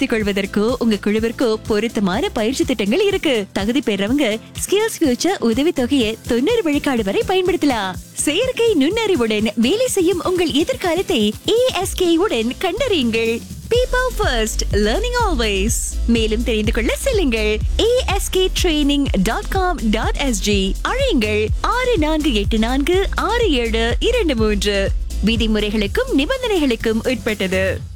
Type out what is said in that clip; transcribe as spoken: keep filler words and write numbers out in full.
உயர்த்திக் கொள்வதற்கோ உங்க குழுவிற்கோ பொருத்தமான பயிற்சி திட்டங்கள் இருக்கு. தகுதி பெறவங்க ஸ்கில்ஸ் ஃபியூச்சர் உதவி தொகையை தொண்ணூறு விழுக்காடு வரை பயன்படுத்தலாம். செயற்கை நுண்ணறிவுடன் வேலை செய்யும் உங்கள் எதிர்காலத்தை ஏஎஸ்கே உடன் கண்டறியுங்கள். People first, learning always. மேலும் தெரிந்து கொள்ள செல்லுங்கள் a s k training dot com dot s g. அழையுங்கள் ஆறு நான்கு எட்டு நான்கு ஆறு ஏழு இரண்டு மூன்று. விதிமுறைகளுக்கும் நிபந்தனைகளுக்கும் உட்பட்டது.